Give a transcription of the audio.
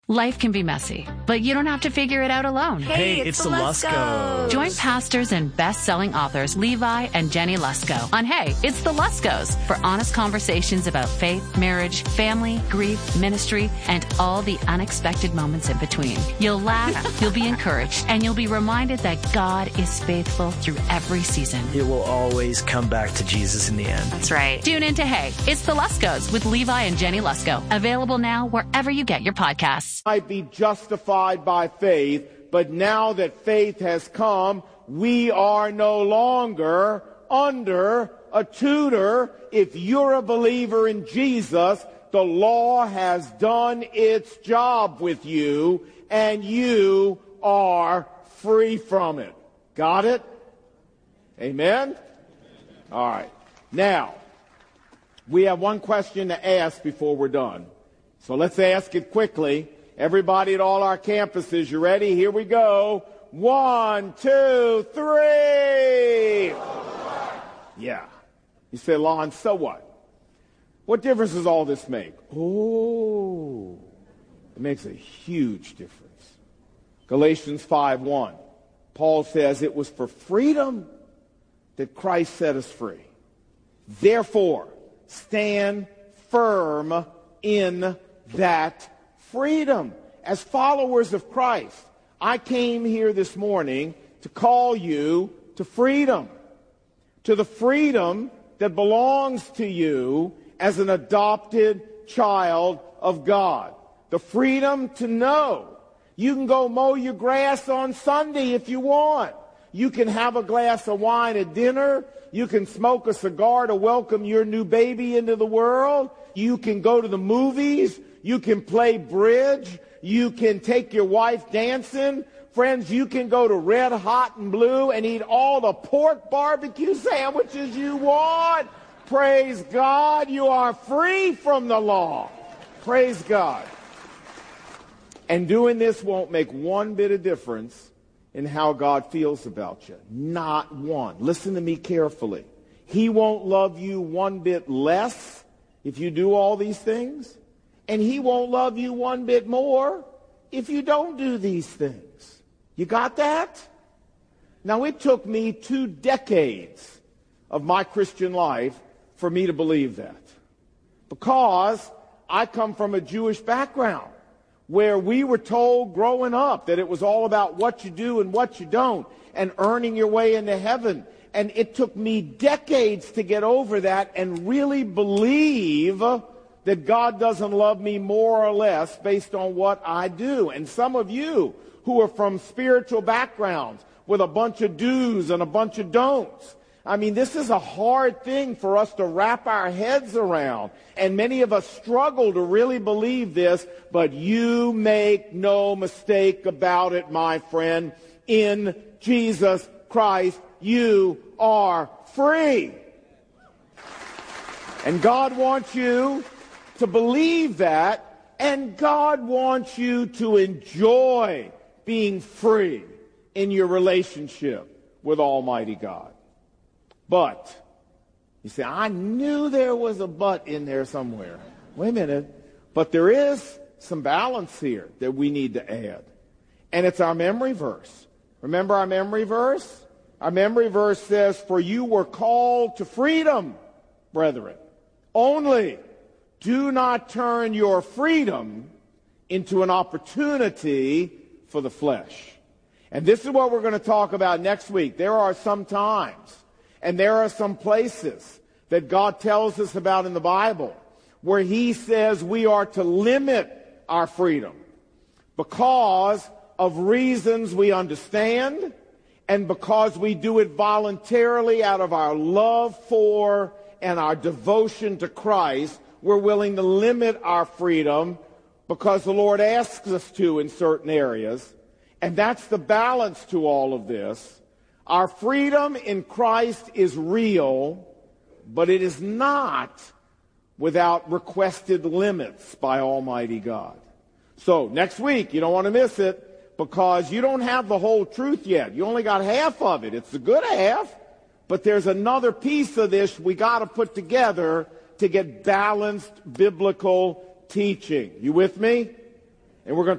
Life can be messy, but you don't have to figure it out alone. Hey, it's the Luskos. Join pastors and best-selling authors Levi and Jenny Lusko on Hey, it's the Luskos for honest conversations about faith, marriage, family, grief, ministry, and all the unexpected moments in between. You'll laugh, you'll be encouraged, and you'll be reminded that God is faithful through every season. It will always come back to Jesus in the end. That's right. Tune in to Hey, it's the Luskos with Levi and Jenny Lusko. Available now wherever you get your podcasts. Might be justified by faith, but now that faith has come, we are no longer under a tutor. If you're a believer in Jesus, the law has done its job with you, and you are free from it. Got it? Amen? All right. Now, we have one question to ask before we're done. So let's ask it quickly. Everybody at all our campuses, you ready? Here we go. 1, 2, 3. Yeah. You say, Lon, so what? What difference does all this make? Oh, it makes a huge difference. Galatians 5:1. Paul says it was for freedom that Christ set us free. Therefore, stand firm in that freedom. As followers of Christ, I came here this morning to call you to freedom, to the freedom that belongs to you as an adopted child of God. The freedom to know you can go mow your grass on Sunday if you want. You can have a glass of wine at dinner. You can smoke a cigar to welcome your new baby into the world. You can go to the movies. You can play bridge. You can take your wife dancing. Friends, you can go to Red Hot and Blue and eat all the pork barbecue sandwiches you want. Praise God, you are free from the law. Praise God. And doing this won't make one bit of difference in how God feels about you. Not one. Listen to me carefully. He won't love you one bit less if you do all these things. And he won't love you one bit more if you don't do these things. You got that? Now, it took me 2 decades of my Christian life for me to believe that. Because I come from a Jewish background where we were told growing up that it was all about what you do and what you don't and earning your way into heaven. And it took me decades to get over that and really believe that God doesn't love me more or less based on what I do. And some of you who are from spiritual backgrounds with a bunch of do's and a bunch of don'ts, I mean, this is a hard thing for us to wrap our heads around. And many of us struggle to really believe this, but you make no mistake about it, my friend. In Jesus Christ, you are free. And God wants you to believe that, and God wants you to enjoy being free in your relationship with Almighty God. But, you say, I knew there was a but in there somewhere. Wait a minute. But there is some balance here that we need to add. And it's our memory verse. Remember our memory verse? Our memory verse says, for you were called to freedom, brethren. Only do not turn your freedom into an opportunity for the flesh. And this is what we're going to talk about next week. There are some times and there are some places that God tells us about in the Bible where he says we are to limit our freedom because of reasons we understand and because we do it voluntarily out of our love for and our devotion to Christ. We're willing to limit our freedom because the Lord asks us to in certain areas. And that's the balance to all of this. Our freedom in Christ is real, but it is not without requested limits by Almighty God. So next week, you don't want to miss it because you don't have the whole truth yet. You only got half of it. It's the good half, but there's another piece of this we got to put together to get balanced biblical teaching. You with me? And we're going to